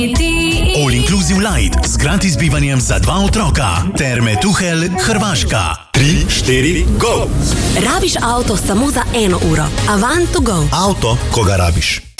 All Inclusive Light z gratis bivanjem za 2 otroka. Terme Tuhelj, Hrvaška. 3, 4, go! Rabiš avto samo za 1 uro. Avant to go. Avto, ko ga rabiš.